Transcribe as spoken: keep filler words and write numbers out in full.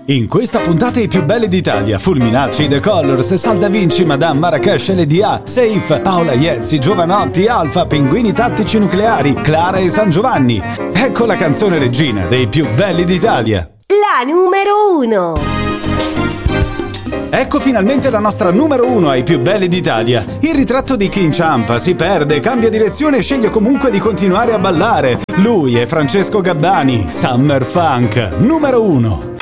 In questa puntata i più belli d'Italia: Fulminacci, The Colors, Sal Da Vinci, Madame Marrakesh, L D A, Safe, Paola Iezzi, Giovanotti, Alfa, Pinguini Tattici Nucleari, Clara e San Giovanni. Ecco la canzone regina dei più belli d'Italia. La numero uno. Ecco finalmente la nostra numero uno ai più belli d'Italia. Il ritratto di chi inciampa, si perde, cambia direzione e sceglie comunque di continuare a ballare. Lui è Francesco Gabbani, Summer Funk, numero uno.